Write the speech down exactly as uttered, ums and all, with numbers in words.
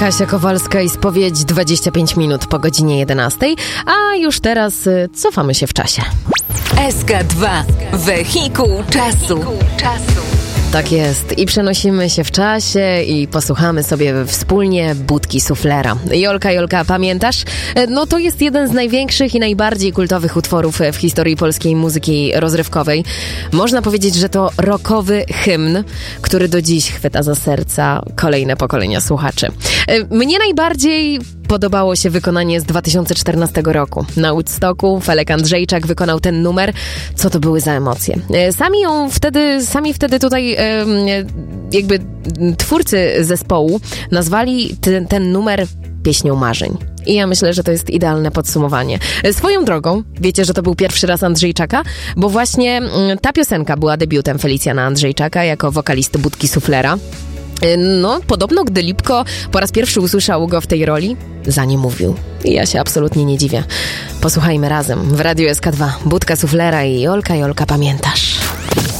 Kasia Kowalska i spowiedź dwadzieścia pięć minut po godzinie jedenastej, a już teraz y, cofamy się w czasie. S K dwa. Wehikuł czasu. Tak jest. I przenosimy się w czasie i posłuchamy sobie wspólnie Budki Suflera. Jolka, Jolka, pamiętasz? No to jest jeden z największych i najbardziej kultowych utworów w historii polskiej muzyki rozrywkowej. Można powiedzieć, że to rockowy hymn, który do dziś chwyta za serca kolejne pokolenia słuchaczy. Mnie najbardziej podobało się wykonanie z dwa tysiące czternastego roku. Na Woodstocku Felek Andrzejczak wykonał ten numer. Co to były za emocje? Sami ją wtedy, sami wtedy tutaj jakby twórcy zespołu nazwali ten, ten numer pieśnią marzeń. I ja myślę, że to jest idealne podsumowanie. Swoją drogą, wiecie, że to był pierwszy raz Andrzejczaka, bo właśnie ta piosenka była debiutem Felicjana Andrzejczaka jako wokalisty Budki Suflera. No, podobno gdy Lipko po raz pierwszy usłyszał go w tej roli, za nie mówił. I ja się absolutnie nie dziwię. Posłuchajmy razem w Radiu S K dwa. Budka Suflera i Jolka, Jolka, pamiętasz?